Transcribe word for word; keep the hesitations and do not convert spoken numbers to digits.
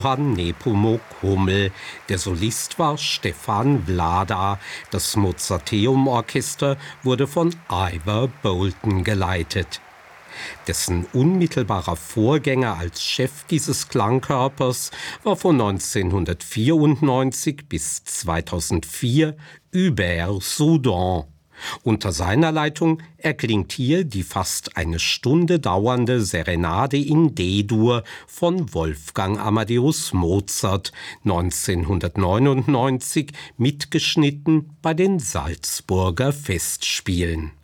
Johann Nepomuk Hummel. Der Solist war Stefan Wlada. Das Mozarteum-Orchester wurde von Ivor Bolton geleitet. Dessen unmittelbarer Vorgänger als Chef dieses Klangkörpers war von neunzehnhundertvierundneunzig bis zweitausendvier Hubert Soudan. Unter seiner Leitung erklingt hier die fast eine Stunde dauernde Serenade in D-Dur von Wolfgang Amadeus Mozart, neunzehnhundertneunundneunzig mitgeschnitten bei den Salzburger Festspielen.